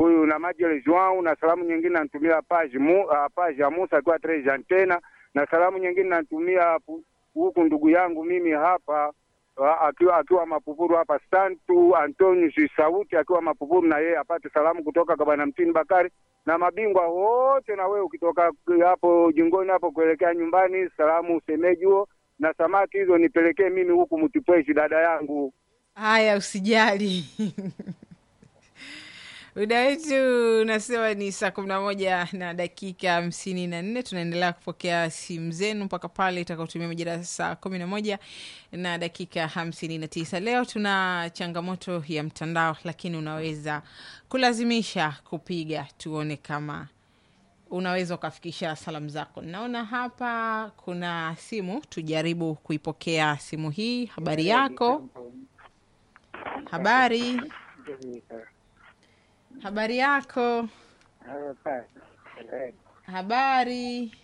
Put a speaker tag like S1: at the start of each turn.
S1: huyu na Majele João, na salamu nyingine natumia Page ya Musa akiwa Tres Antena, na salamu nyingine natumia huku ndugu yangu mimi hapa akiwa Mapupuru hapa, Santu Antonio Sauti akiwa Mapupuru, na yeye apate salamu kutoka kwa Bwana Mtini Bakari, na mabingwa wote, na wewe ukitoka hapo Jingoni hapo kuelekea nyumbani, salamu usemeji huo, na samaki hizo nipelekee mimi huku Mtipweshi dada yangu.
S2: Haya, usijali. Muda wetu unasema ni saa 11:54. Tunaendelea kupokea simu zenu mpaka pale itakapotumia majira saa 11:59. Leo tuna changamoto ya mtandao, lakini unaweza kulazimisha kupiga tuone kama unaweza ukafikisha salamu zako. Naona hapa kuna simu, tujaribu kuipokea simu hii. Habari yako? Habari yako? Habari.